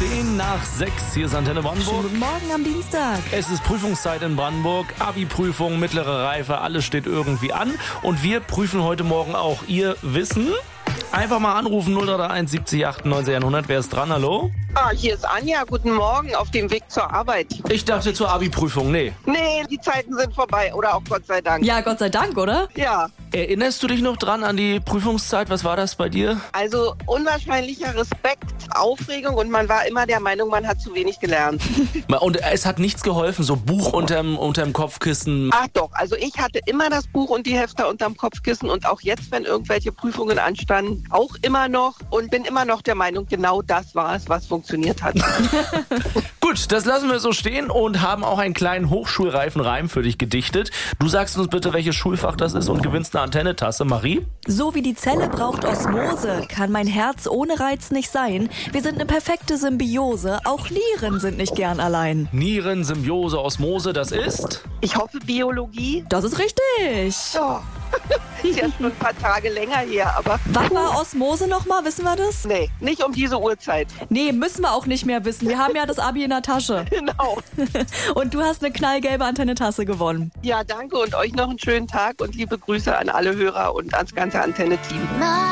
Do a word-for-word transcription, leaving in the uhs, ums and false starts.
zehn nach sechs. Hier ist Antenne Brandenburg. Guten Morgen am Dienstag. Es ist Prüfungszeit in Brandenburg. Abi-Prüfung, mittlere Reife, alles steht irgendwie an. Und wir prüfen heute Morgen auch Ihr Wissen. Einfach mal anrufen, null drei eins siebzig achtundneunzig hundert. Wer ist dran? Hallo? Ah, hier ist Anja. Guten Morgen, auf dem Weg zur Arbeit. Ich dachte zur Abi-Prüfung. Nee. Nee, die Zeiten sind vorbei. Oder auch Gott sei Dank. Ja, Gott sei Dank, oder? Ja, Erinnerst du dich noch dran an die Prüfungszeit? Was war das bei dir? also unwahrscheinlicher Respekt, Aufregung und man war immer der Meinung, man hat zu wenig gelernt. Und es hat nichts geholfen, so Buch unterm, unterm Kopfkissen. Ach doch, also ich hatte immer das Buch und die Hefte unterm Kopfkissen und auch jetzt, wenn irgendwelche Prüfungen anstanden, auch immer noch und bin immer noch der Meinung, genau das war es, was funktioniert hat. Gut, das lassen wir so stehen und haben auch einen kleinen hochschulreifen Reim für dich gedichtet. Du sagst uns bitte, welches Schulfach das ist und gewinnst eine Antenne-Tasse. Marie? So wie die Zelle braucht Osmose, kann mein Herz ohne Reiz nicht sein. Wir sind eine perfekte Symbiose, auch Nieren sind nicht gern allein. Nieren, Symbiose, Osmose, das ist? Ich hoffe Biologie. Das ist richtig. Oh. Ist ja schon ein paar Tage länger her, aber Was war Osmose nochmal, wissen wir das? nee, nicht um diese Uhrzeit. Nee, müssen wir auch nicht mehr wissen. Wir haben ja das Abi in der Tasche. Genau. Und du hast eine knallgelbe Antenne-Tasse gewonnen. Ja, danke und euch noch einen schönen Tag und liebe Grüße an alle Hörer und ans ganze Antenne-Team.